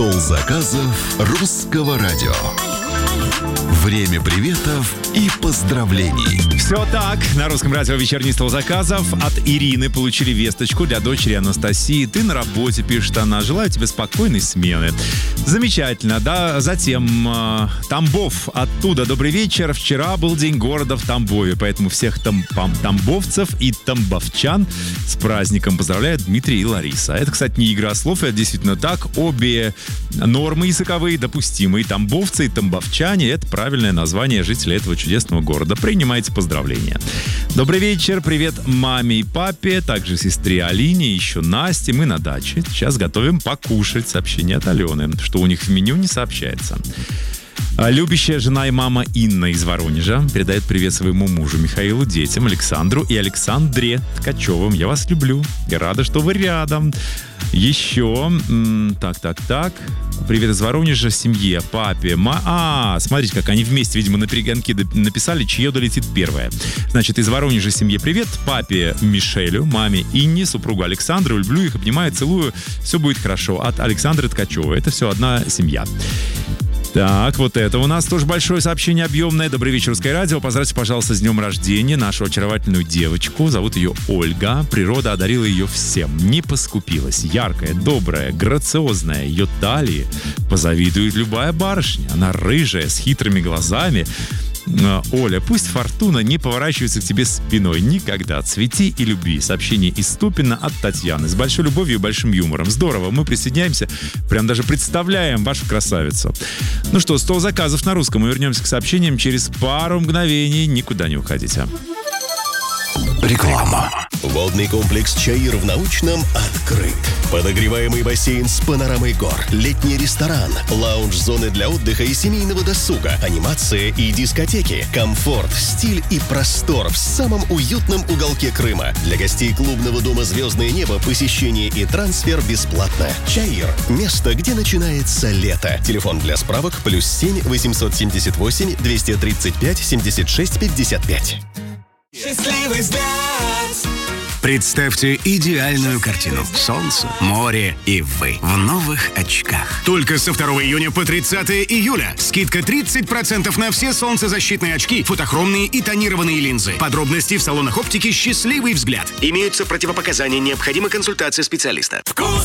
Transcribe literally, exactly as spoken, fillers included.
Стол заказов русского радио. Время приветов и поздравлений. Все так. На русском радио вечерний стол заказов. От Ирины получили весточку для дочери Анастасии. Ты на работе, пишет она. Желаю тебе спокойной смены. Замечательно, да. Затем э, Тамбов. Оттуда. Добрый вечер. Вчера был день города в Тамбове. Поэтому всех там, там, тамбовцев и тамбовчан с праздником поздравляют Дмитрий и Лариса. Это, кстати, не игра слов. Это действительно так. Обе нормы языковые допустимы. И тамбовцы, и тамбовчане — это правильное название жителей этого чудесного города. Принимайте поздравления. Добрый вечер. Привет маме и папе, также сестре Алине, еще Насте. Мы на даче. Сейчас готовим покушать. Сообщение от Алены, что у них в меню не сообщается. Любящая жена и мама Инна из Воронежа передает привет своему мужу Михаилу, детям Александру и Александре Ткачевым. Я вас люблю и рада, что вы рядом. Еще, так, так, так. Привет из Воронежа семье, папе, ма... А, смотрите, как они вместе, видимо, на перегонке написали, чье долетит первое. Значит, из Воронежа семье привет, папе Мишелю, маме Инне, супругу Александру. Люблю их, обнимаю, целую. Все будет хорошо. От Александры Ткачевой. Это все одна семья. Так, вот это у нас тоже большое сообщение объемное. Добрый вечер, Русское радио. Поздравьте, пожалуйста, с днем рождения нашу очаровательную девочку. Зовут ее Ольга. Природа одарила ее всем. Не поскупилась. Яркая, добрая, грациозная. Ее талии позавидует любая барышня. Она рыжая, с хитрыми глазами. Оля, пусть фортуна не поворачивается к тебе спиной никогда. Цвети и любви. Сообщение из Ступино от Татьяны. С большой любовью и большим юмором. Здорово, мы присоединяемся. Прям даже представляем вашу красавицу. Ну что, стол заказов на русском. Мы вернемся к сообщениям через пару мгновений. Никуда не уходите. Реклама. Водный комплекс «Чаир» в Научном открыт. Подогреваемый бассейн с панорамой гор, летний ресторан, лаунж-зоны для отдыха и семейного досуга, анимация и дискотеки, комфорт, стиль и простор в самом уютном уголке Крыма. Для гостей клубного дома «Звездное небо» посещение и трансфер бесплатно. «Чаир» – место, где начинается лето. Телефон для справок плюс семь восемьсот семьдесят восемь двести тридцать пять семьдесят шесть пятьдесят пять. Счастливый взгляд. Представьте идеальную картину. Солнце, море и вы в новых очках. Только со второго июня по тридцатое июля. Скидка тридцать процентов на все солнцезащитные очки, фотохромные и тонированные линзы. Подробности в салонах оптики «Счастливый взгляд». Имеются противопоказания, необходима консультация специалиста. Вкус